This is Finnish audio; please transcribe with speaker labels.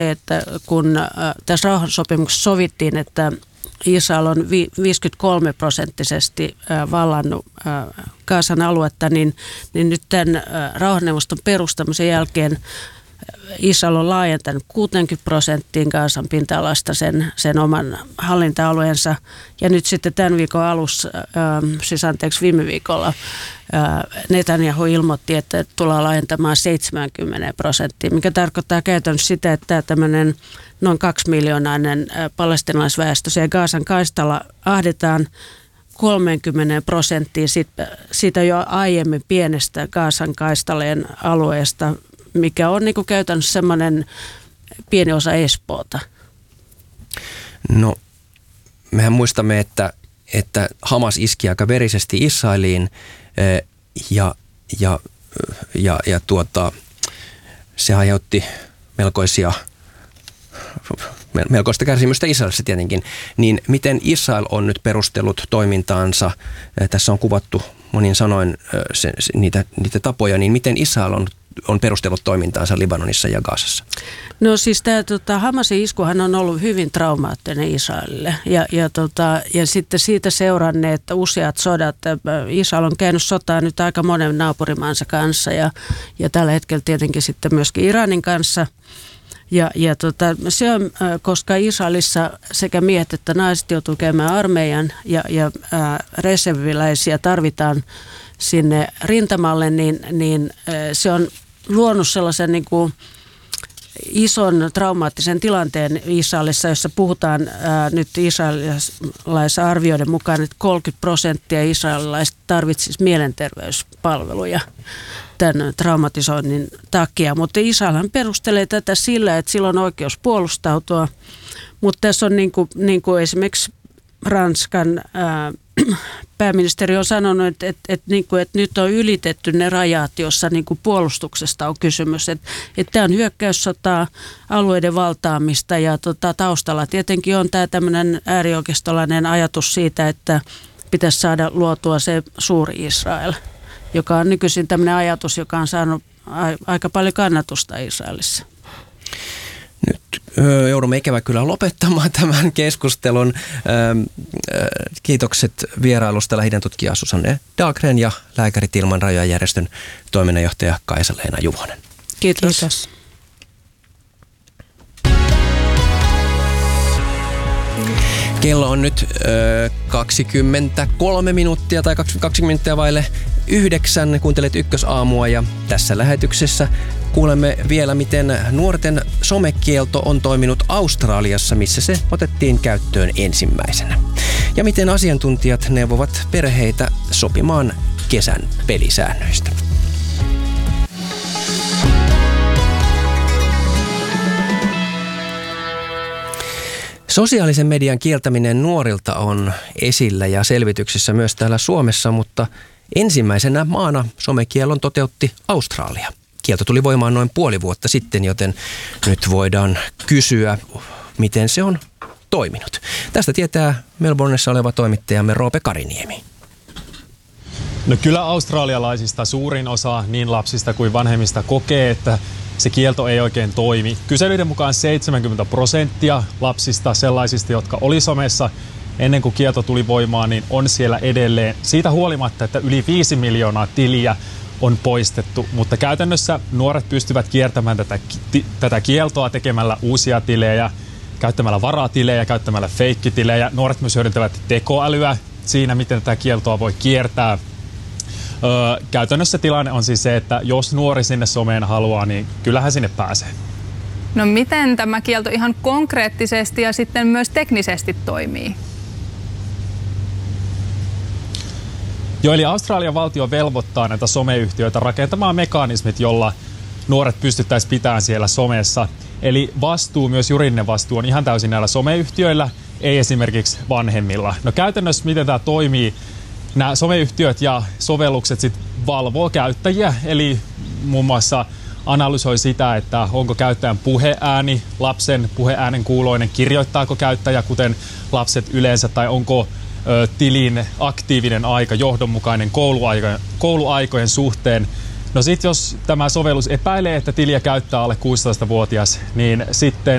Speaker 1: että kun tässä rauhansopimuksessa sovittiin, että Israel on 53% vallannut Gazan aluetta, niin nyt tämän rauhanneuvoston perustamisen jälkeen Israel on laajentanut 60% Gazan pinta-alasta sen oman hallinta-alueensa. Ja nyt sitten tämän viikon alussa, viime viikolla, Netanyahu ilmoitti, että tullaan laajentamaan 70%, mikä tarkoittaa käytännössä sitä, että tämmöinen noin 2-miljoonainen palestiinalaisväestö siellä Gazan kaistalla ahdetaan 30% siitä jo aiemmin pienestä Gazan kaistaleen alueesta, mikä on niin kuin käytännössä semmoinen pieni osa Espoota.
Speaker 2: No, mehän muistamme, että Hamas iski aika verisesti Israeliin se aiheutti melkoista kärsimystä Israelissa tietenkin. Niin miten Israel on nyt perustellut toimintaansa? Tässä on kuvattu monin sanoin niitä tapoja, niin miten Israel on perustellut toimintaansa Libanonissa ja Gazassa?
Speaker 1: No siis tämä Hamasin iskuhan on ollut hyvin traumaattinen Israelille ja sitten siitä seuranneet useat sodat. Israel on käynyt sotaa nyt aika monen naapurimaansa kanssa ja tällä hetkellä tietenkin sitten myöskin Iranin kanssa. Se on, koska Israelissa sekä miehet että naiset joutuu käymään armeijan ja reserviläisiä tarvitaan sinne rintamalle, niin se on luonut sellaisen niin kuin ison traumaattisen tilanteen Israelissa, jossa puhutaan nyt israelilaisen arvioiden mukaan, että 30% israelilaisista tarvitsisi mielenterveyspalveluja tämän traumatisoinnin takia. Mutta Israelhan perustelee tätä sillä, että sillä on oikeus puolustautua, mutta tässä on niin kuin esimerkiksi Ranskan pääministeri on sanonut, että nyt on ylitetty ne rajat, jossa niin kuin puolustuksesta on kysymys. Että tämä on hyökkäyssotaa, alueiden valtaamista ja taustalla tietenkin on tämä tämmöinen äärioikeistolainen ajatus siitä, että pitäisi saada luotua se suuri Israel, joka on nykyisin tämmöinen ajatus, joka on saanut aika paljon kannatusta Israelissa.
Speaker 2: Nyt joudumme ikävä kyllä lopettamaan tämän keskustelun. Kiitokset vierailusta Lähi-idän tutkija Susanne Dahlgren ja Lääkärit ilman rajoja -järjestön toiminnanjohtaja Kaisa-Leena Juvonen.
Speaker 1: Kiitos. Kiitos.
Speaker 2: Kello on nyt 23 minuuttia tai 20 minuuttia vaille 9. Kuuntelet Ykkösaamua ja tässä lähetyksessä kuulemme vielä, miten nuorten somekielto on toiminut Australiassa, missä se otettiin käyttöön ensimmäisenä. Ja miten asiantuntijat neuvovat perheitä sopimaan kesän pelisäännöistä. Sosiaalisen median kieltäminen nuorilta on esillä ja selvityksessä myös täällä Suomessa, mutta ensimmäisenä maana somekiellon toteutti Australia. Kielto tuli voimaan noin puoli vuotta sitten, joten nyt voidaan kysyä, miten se on toiminut. Tästä tietää Melbourneissa oleva toimittajamme Roope Kariniemi.
Speaker 3: No kyllä australialaisista suurin osa niin lapsista kuin vanhemmista kokee, että se kielto ei oikein toimi. Kyselyiden mukaan 70% lapsista, sellaisista, jotka oli somessa ennen kuin kielto tuli voimaan, niin on siellä edelleen. Siitä huolimatta, että yli 5 miljoonaa tiliä on poistettu, mutta käytännössä nuoret pystyvät kiertämään tätä kieltoa tekemällä uusia tilejä, käyttämällä varatilejä, käyttämällä feikkitilejä. Nuoret myös hyödyntävät tekoälyä siinä, miten tätä kieltoa voi kiertää. Käytännössä tilanne on siis se, että jos nuori sinne someen haluaa, niin kyllähän sinne pääsee.
Speaker 4: No miten tämä kielto ihan konkreettisesti ja sitten myös teknisesti toimii?
Speaker 3: Joo, eli Australian valtio velvoittaa näitä someyhtiöitä rakentamaan mekanismit, jolla nuoret pystyttäisiin pitämään siellä somessa. Eli vastuu, myös juridinen vastuu, on ihan täysin näillä someyhtiöillä, ei esimerkiksi vanhemmilla. No käytännössä miten tämä toimii? Nämä someyhtiöt ja sovellukset sitten valvoo käyttäjiä, eli muun muassa analysoi sitä, että onko käyttäjän puheääni lapsen puheäänen kuuloinen, kirjoittaako käyttäjä kuten lapset yleensä, tai onko tilin aktiivinen aika johdonmukainen kouluaikojen suhteen. No sitten jos tämä sovellus epäilee, että tiliä käyttää alle 16-vuotias, niin sitten